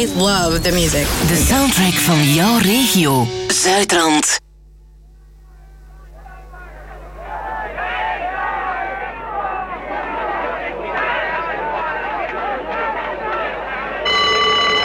I love the music. De soundtrack van jouw regio. Zuidrand.